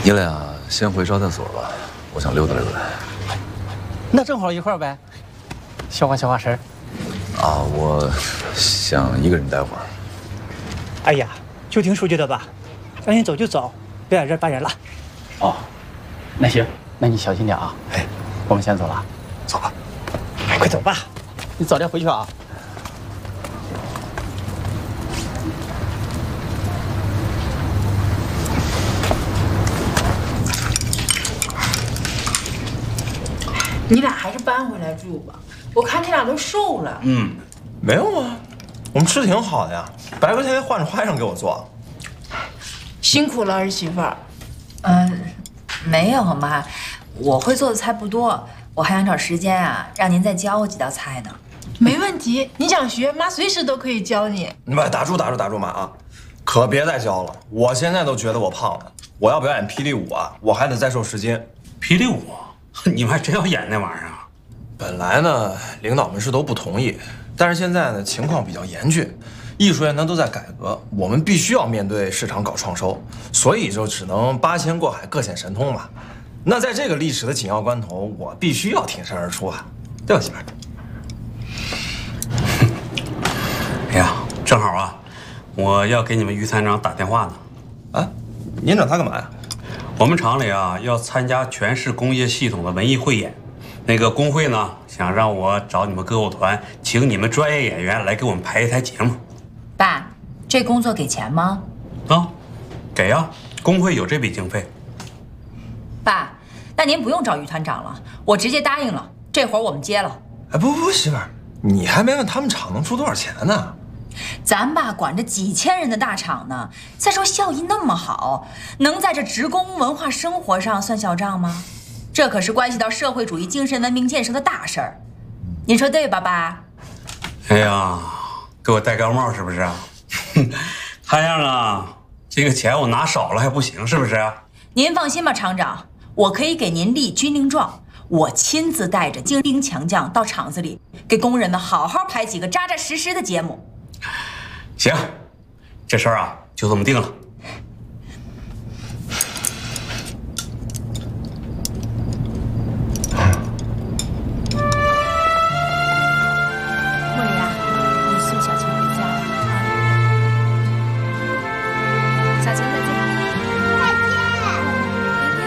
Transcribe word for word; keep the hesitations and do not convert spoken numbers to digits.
你俩先回招待所吧，我想溜达溜达。 那正好一块儿呗，消化消化神儿。 啊，我想一个人待会儿。 哎呀，就听书记的吧，让你走就走，别在这儿烦人了。 哦，那行，那你小心点啊。哎，我们先走了， 走吧。 哎，快走吧， 你早点回去啊。 你俩还是搬回来住吧，我看你俩都瘦了。 嗯，没有啊，我们吃的挺好的呀。白哥天天换着花样给我做。 辛苦了，儿媳妇儿。嗯，没有妈，我会做的菜不多，我还想找时间啊，让您再教我几道菜呢。 没问题，你想学，妈随时都可以教你。 你把打住打住打住妈啊，可别再教了。我现在都觉得我胖了，我要表演霹雳舞啊，我还得再瘦十斤。 霹雳舞？ 你们还真要演那玩意儿啊？ 本来呢，领导们是都不同意，但是现在呢，情况比较严峻，艺术院呢都在改革，我们必须要面对市场搞创收，所以就只能八仙过海，各显神通嘛。那在这个历史的紧要关头，我必须要挺身而出啊，对吧，媳妇儿？ 哎呀，正好啊，我要给你们于参长打电话呢。 啊，您找他干嘛呀？ 我们厂里啊要参加全市工业系统的文艺汇演，那个工会呢想让我找你们歌舞团，请你们专业演员来给我们排一台节目。 爸，这工作给钱吗？ 啊，给呀，工会有这笔经费。 爸，那您不用找于团长了，我直接答应了，这活我们接了。 哎，不不，媳妇儿，你还没问他们厂能出多少钱呢。 咱爸管着几千人的大厂呢，再说效益那么好，能在这职工文化生活上算小账吗？这可是关系到社会主义精神文明建设的大事儿，您说对吧，爸？ 哎呀，给我戴高帽是不是啊？看样啊，这个钱我拿少了还不行，是不是？ 您放心吧，厂长，我可以给您立军令状，我亲自带着精兵强将到厂子里，给工人们好好排几个扎扎实实的节目。 行，这事儿啊就这么定了。